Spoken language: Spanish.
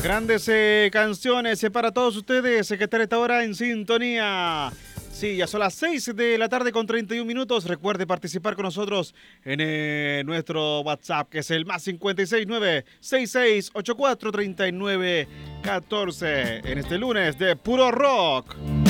Grandes canciones para todos ustedes que están a esta hora en sintonía. Sí, ya son las 6 de la tarde con 31 minutos. Recuerde participar con nosotros en nuestro WhatsApp, que es el más 569-6684-3914. En este lunes de Puro Rock.